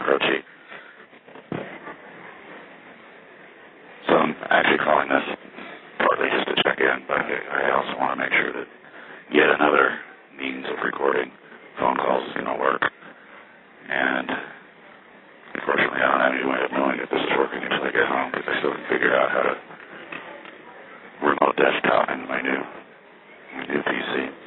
Croce. So I'm actually calling this partly just to check in, but I also want to make sure that yet another means of recording phone calls is going to work. And unfortunately, I don't have any way of knowing if this is working until I get home, because I still haven't figured out how to remote desktop into my new PC.